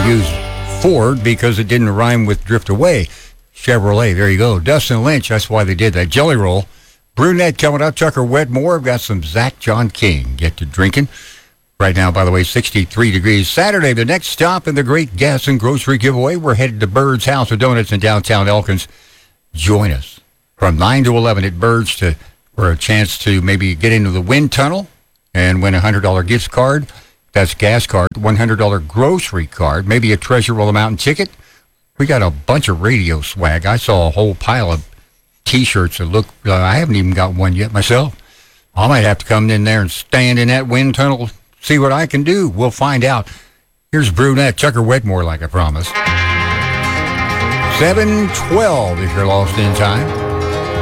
use Ford because it didn't rhyme with drift away. Chevrolet, there you go. Dustin Lynch, that's why they did that. Jelly Roll. Brunette coming up. Tucker Wetmore. I've got some Zach John King. Get to drinking. Right now, by the way, 63 degrees. Saturday, the next stop in the Great Gas and Grocery Giveaway. We're headed to Bird's House of Donuts in downtown Elkins. Join us from 9 to 11 at Bird's for a chance to maybe get into the wind tunnel and win a $100 gift card. That's gas card. $100 grocery card. Maybe a Treasure Roll Mountain ticket. We got a bunch of radio swag. I saw a whole pile of T-shirts that look, I haven't even got one yet myself. I might have to come in there and stand in that wind tunnel, see what I can do. We'll find out. Here's Brunette, Tucker Wetmore, like I promised. 7:12 if you're lost in time.